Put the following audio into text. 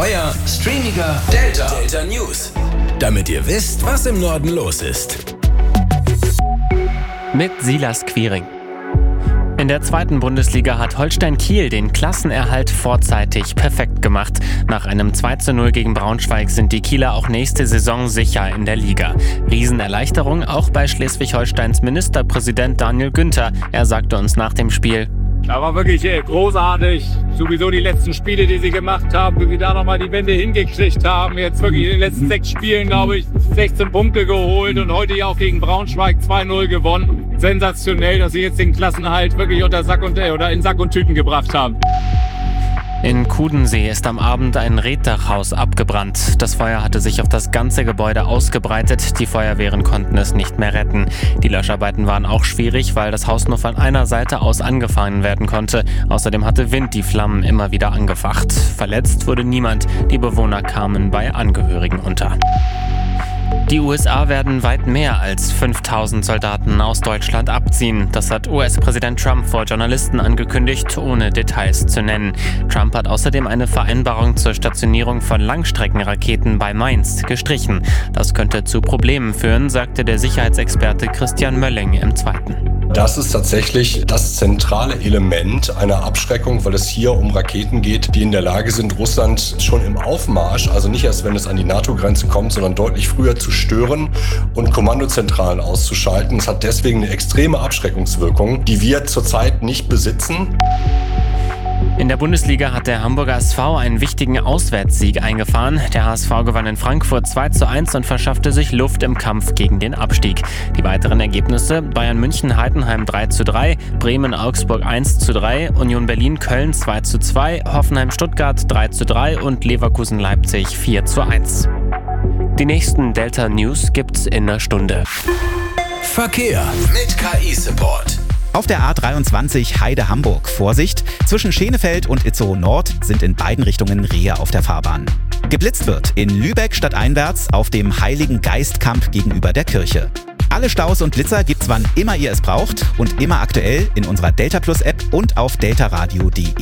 Euer streamiger Delta News. Damit ihr wisst, was im Norden los ist. Mit Silas Quiring. In der 2. Bundesliga hat Holstein Kiel den Klassenerhalt vorzeitig perfekt gemacht. Nach einem 2:0 gegen Braunschweig sind die Kieler auch nächste Saison sicher in der Liga. Riesenerleichterung auch bei Schleswig-Holsteins Ministerpräsident Daniel Günther. Er sagte uns nach dem Spiel: Das war wirklich großartig. Sowieso die letzten Spiele, die sie gemacht haben, wie sie da nochmal die Wende hingekriegt haben. Jetzt wirklich in den letzten 6 Spielen, glaube ich, 16 Punkte geholt und heute ja auch gegen Braunschweig 2:0 gewonnen. Sensationell, dass sie jetzt den Klassenerhalt wirklich in Sack und Tüten gebracht haben. In Kudensee ist am Abend ein Reetdachhaus abgebrannt. Das Feuer hatte sich auf das ganze Gebäude ausgebreitet. Die Feuerwehren konnten es nicht mehr retten. Die Löscharbeiten waren auch schwierig, weil das Haus nur von einer Seite aus angefangen werden konnte. Außerdem hatte Wind die Flammen immer wieder angefacht. Verletzt wurde niemand. Die Bewohner kamen bei Angehörigen unter. Die USA werden weit mehr als 5000 Soldaten aus Deutschland abziehen. Das hat US-Präsident Trump vor Journalisten angekündigt, ohne Details zu nennen. Trump hat außerdem eine Vereinbarung zur Stationierung von Langstreckenraketen bei Mainz gestrichen. Das könnte zu Problemen führen, sagte der Sicherheitsexperte Christian Mölling im Zweiten. Das ist tatsächlich das zentrale Element einer Abschreckung, weil es hier um Raketen geht, die in der Lage sind, Russland schon im Aufmarsch, also nicht erst wenn es an die NATO-Grenze kommt, sondern deutlich früher zu stören und Kommandozentralen auszuschalten. Es hat deswegen eine extreme Abschreckungswirkung, die wir zurzeit nicht besitzen. In der Bundesliga hat der Hamburger SV einen wichtigen Auswärtssieg eingefahren. Der HSV gewann in Frankfurt 2:1 und verschaffte sich Luft im Kampf gegen den Abstieg. Die weiteren Ergebnisse: Bayern München Heidenheim 3:3, Bremen Augsburg 1:3, Union Berlin Köln 2:2, Hoffenheim Stuttgart 3:3 und Leverkusen Leipzig 4:1. Die nächsten Delta News gibt's in einer Stunde. Verkehr mit KI-Support. Auf der A23 Heide-Hamburg. Vorsicht, zwischen Schenefeld und Itzehoe Nord sind in beiden Richtungen Rehe auf der Fahrbahn. Geblitzt wird in Lübeck stadteinwärts auf dem Heiligen Geistkamp gegenüber der Kirche. Alle Staus und Blitzer gibt's wann immer ihr es braucht und immer aktuell in unserer Delta Plus App und auf deltaradio.de.